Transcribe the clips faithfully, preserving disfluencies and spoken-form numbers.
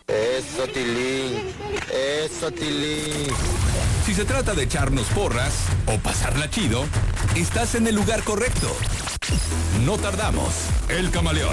Eso, Tilín. Eso, Tilín. Si se trata de echarnos porras o pasarla chido, estás en el lugar correcto. No tardamos. El Camaleón.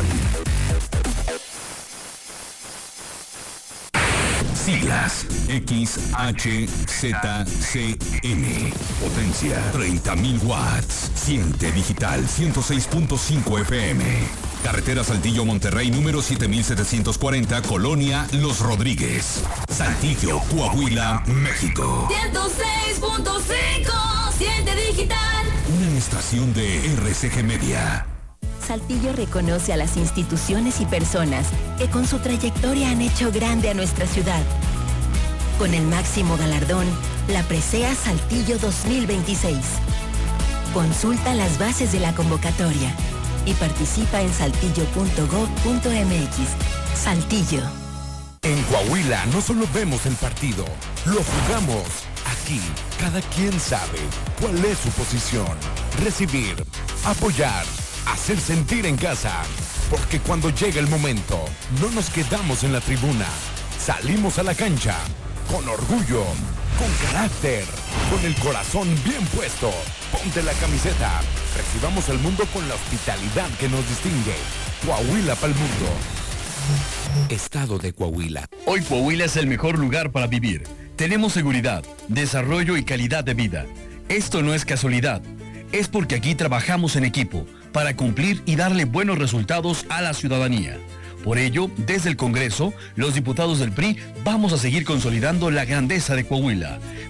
Siglas X H Z C M. Potencia treinta mil watts. Siente digital ciento seis punto cinco F M. Carretera Saltillo Monterrey número siete mil setecientos cuarenta, Colonia Los Rodríguez. Saltillo, Coahuila, México. ciento seis punto cinco. Siente digital. Una estación de R C G Media. Saltillo reconoce a las instituciones y personas que con su trayectoria han hecho grande a nuestra ciudad. Con el máximo galardón, la Presea Saltillo dos mil veintiséis. Consulta las bases de la convocatoria y participa en saltillo punto gob punto m x. Saltillo. En Coahuila no solo vemos el partido, lo jugamos. Aquí, cada quien sabe cuál es su posición. Recibir, apoyar, hacer sentir en casa. Porque cuando llega el momento, no nos quedamos en la tribuna. Salimos a la cancha, con orgullo, con carácter, con el corazón bien puesto. Ponte la camiseta. Recibamos el mundo con la hospitalidad que nos distingue. Coahuila para el mundo. Estado de Coahuila. Hoy Coahuila es el mejor lugar para vivir. Tenemos seguridad, desarrollo y calidad de vida. Esto no es casualidad. Es porque aquí trabajamos en equipo para cumplir y darle buenos resultados a la ciudadanía. Por ello, desde el Congreso, los diputados del P R I vamos a seguir consolidando la grandeza de Coahuila,